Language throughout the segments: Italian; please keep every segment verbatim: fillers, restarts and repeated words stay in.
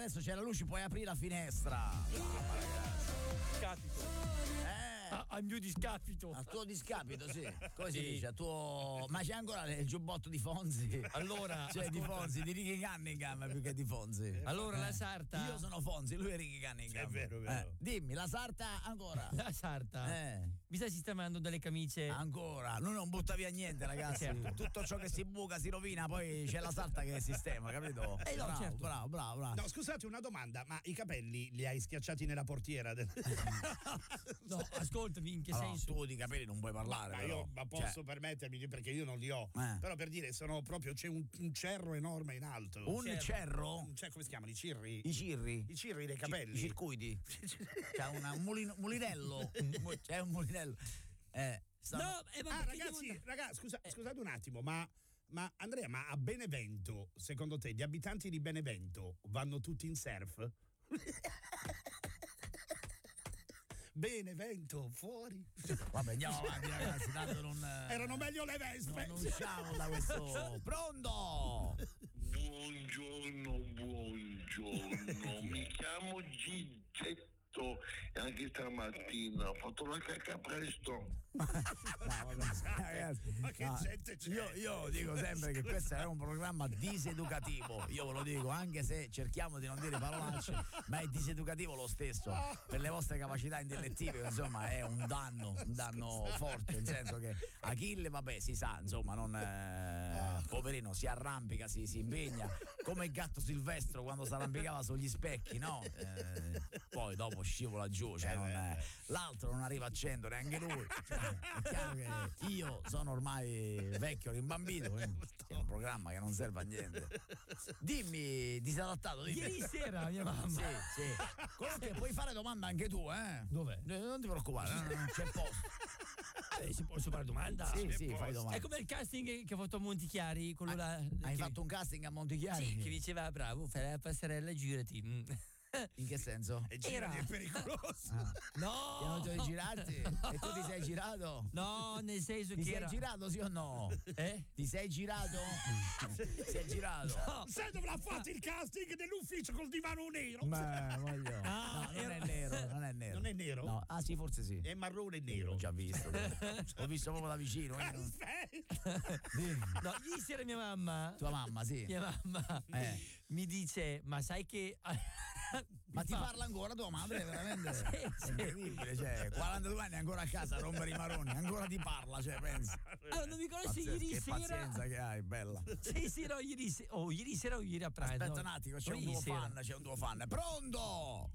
adesso c'è la luce, puoi aprire la finestra. Brava, ragazzi. Capito. A, a mio discapito. A tuo discapito, sì. Come si dice? A tuo... Ma c'è ancora il giubbotto di Fonzi? Allora, cioè di Fonzi, di Ricky Cunningham più che di Fonzi. Allora eh. la sarta. Io sono Fonzi, lui è Ricky Cunningham. È vero, è vero. Eh. Dimmi, la sarta ancora. La sarta. Eh. Mi sta sistemando delle camicie. Ancora. Lui non butta via niente, ragazzi. Certo. Tutto ciò che si buca si rovina, poi c'è la sarta che sistema, capito? Eh no, bravo, certo. bravo, bravo, bravo. No, scusate, una domanda, ma i capelli li hai schiacciati nella portiera? Del... No, ascoltami, in che allora, senso? tu di capelli non puoi parlare. Ma però. io ma posso cioè, permettermi perché io non li ho. Eh. Però per dire, sono proprio c'è un, un cerro enorme in alto. Un cerro? cerro? Cioè, come si chiamano? I cirri? I cirri? I cirri dei capelli. I circuiti. C'è una, un mulino, mulinello. C'è un mulinello. Eh, stanno... No, eh, ma ah, perché ragazzi, devo- ragazzi, scusa, Eh. scusate un attimo, ma, ma Andrea, ma a Benevento, secondo te, gli abitanti di Benevento vanno tutti in surf? Benevento, fuori. Vabbè, andiamo avanti, ragazzi. Tanto non. Erano meglio le vespe. Non usciamo da questo. Pronto? Buongiorno, buongiorno, mi chiamo Gigetto e anche stamattina ho fatto la cacca presto. No, vabbè, ragazzi, Ma che no, gente c'è? io, io dico sempre che questo è un programma diseducativo. Io ve lo dico, anche se cerchiamo di non dire parolacce, ma è diseducativo lo stesso per le vostre capacità intellettive. Insomma, è un danno, un danno forte. Nel senso che Achille, vabbè, si sa, insomma, non eh, poverino, si arrampica, si, si impegna come il gatto Silvestro quando si arrampicava sugli specchi, no? Eh, poi dopo scivola giù, cioè non è, l'altro non arriva a cento neanche lui. Cioè, è chiaro che io sono ormai vecchio, rimbambito, quindi è un programma che non serve a niente. Dimmi, disadattato, dimmi. Ieri sera mia mamma. Sì, sì. Comunque puoi fare domanda anche tu, eh? Dov'è? Eh, Non ti preoccupare, non, non c'è posto. Eh, si può fare domanda? Sì, sì, fai domanda. È come il casting che ho fatto a Montichiari, quello là. Hai che- fatto un casting a Montichiari? Sì, che diceva bravo, fai la passerella, girati. Mm. In che senso? E girati, Era- è pericoloso. Ah. No! Ti hanno detto di girarti? E tu ti sei girato? No, nel senso Ti che sei era... girato, sì o no? Eh? Ti sei girato? Ti sei girato? No. Sai dove l'ha fatto il casting dell'ufficio col divano nero? Ma voglio. Ah, no, non era- è nero, non è nero. Non è nero? No. Ah, sì, forse sì. È marrone e nero. L'ho già visto. L'ho visto proprio da vicino. eh. Aspetta. Dimmi. No, ieri sera mia mamma... Tua mamma, sì. Mia mamma Eh. mi dice, ma sai che... Ma ti fa- parla ancora tua madre, veramente? Sì, È sì. incredibile, cioè, quarantadue anni ancora a casa a rompere i maroni, ancora ti parla, cioè, pensa. Allora, non mi conosci Pazzesco, ieri che sera... pazienza che hai, bella. Sì, sì, no, ieri, se- oh, ieri sera o ieri a pranzo. Aspetta un attimo, c'è un Ieri tuo sera. fan, c'è un tuo fan. Pronto?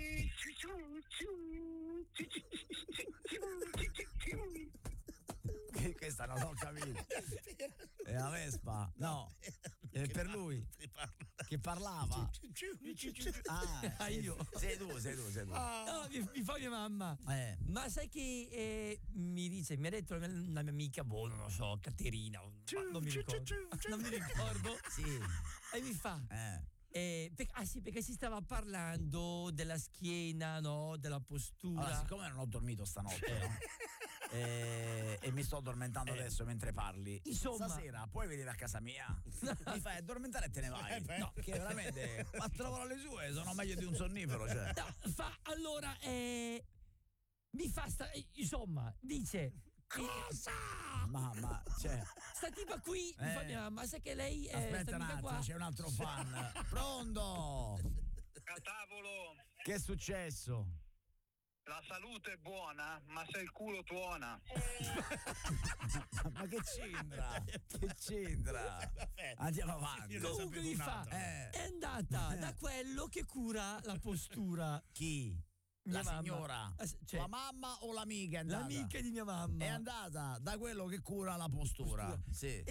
Che questa non l'ho capito. È la Vespa? No, è per lui che parlava. Ah, Ah, io. Sei tu, sei tu, sei tu. No, mi, mi fa mia mamma. Eh. Ma sai che eh, mi dice, mi ha detto una mia, una mia amica, boh, non lo so, Caterina, ma non mi ricordo. Non mi ricordo. Sì. E mi fa. Eh. Eh, per- ah sì, perché si stava parlando della schiena, no? Della postura. Allora, siccome non ho dormito stanotte, no? E, e mi sto addormentando adesso mentre parli. Insomma. Stasera puoi venire a casa mia? Mi fai addormentare e te ne vai. Eh beh. No, che veramente quattro parole sue sono meglio di un sonnifero, cioè. No, fa, allora, eh, mi fa sta, insomma, dice. Cosa? Mamma, cioè. Sta tipa qui, mi Eh. fa mia mamma, sai che lei è Aspetta sta un amica attimo, qua. c'è un altro fan. Pronto? A tavolo, Che è successo? la salute è buona, ma se il culo tuona. Ma che c'entra? Che c'entra? Andiamo avanti. Io ne Comunque sapevo mi fa, un'altra. Eh. è andata da quello che cura la postura. Chi? Mia La mamma. signora? Eh, cioè- Tua mamma o l'amica è andata? L'amica di mia mamma. È andata da quello che cura la postura. Postura. Sì.